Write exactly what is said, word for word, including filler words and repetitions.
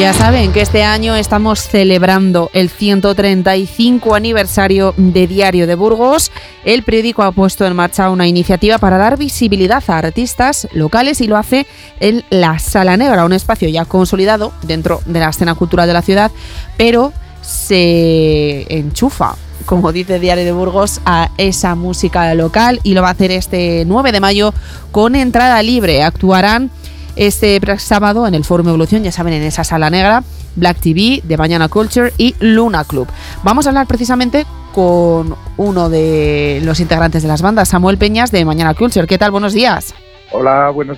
Ya saben que este año estamos celebrando el ciento treinta y cinco aniversario de Diario de Burgos. El periódico ha puesto en marcha una iniciativa para dar visibilidad a artistas locales y lo hace en la Sala Negra, un espacio ya consolidado dentro de la escena cultural de la ciudad, pero se enchufa, como dice Diario de Burgos, a esa música local y lo va a hacer este nueve de mayo con entrada libre. Actuarán este sábado en el Fórum Evolución, ya saben, en esa Sala Negra, Black T V, de Mañana Culture y Luna Club. Vamos a hablar precisamente con uno de los integrantes de las bandas, Samuel Peñas, de Mañana Culture. ¿Qué tal? Buenos días. Hola, buenos